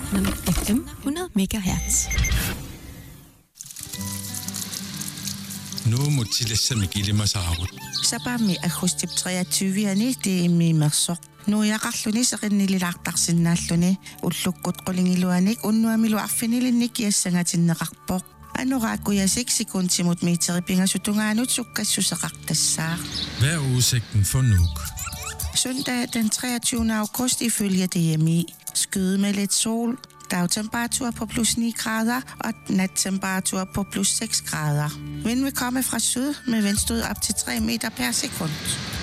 FM 100 MHz. Nu motilessa mikilimasaagut. Sapami agustip 23 det er mimersoq. Nu yaqarluni seqinnililaartarsinnaalluni ullukkut qulingiluanik unnuamilu arfinilinnik kiassangatinneqarpoq. Anuraakuyasik sekuntimut meteripingassutungaanut sukkassuseqartassaaq. Hvad er udsigten for Nuuk? Søndag den 23. august ifølge DMI. Skyde med lidt sol. Dagtemperatur på plus 9 grader og nattemperatur på plus 6 grader. Vind vil komme fra syd med vindstød op til 3 meter per sekund.